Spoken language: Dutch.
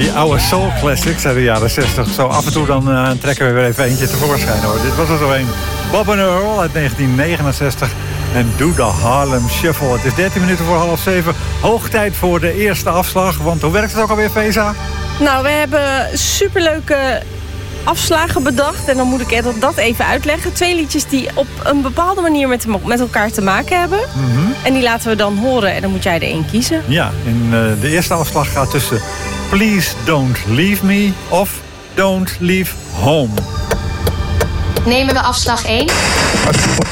Die oude soul classics uit de jaren 60. Zo af en toe dan trekken we weer even eentje tevoorschijn, hoor. Dit was er zo een. Bob and Earl uit 1969. En Do the Harlem Shuffle. Het is 13 minuten voor 6:30. Hoog tijd voor de eerste afslag. Want hoe werkt het ook alweer, Feza? Nou, we hebben superleuke afslagen bedacht. En dan moet ik dat even uitleggen. 2 liedjes die op een bepaalde manier met elkaar te maken hebben. Mm-hmm. En die laten we dan horen. En dan moet jij er één kiezen. Ja, en de eerste afslag gaat tussen Please Don't Leave Me of Don't Leave Home. Nemen we afslag 1.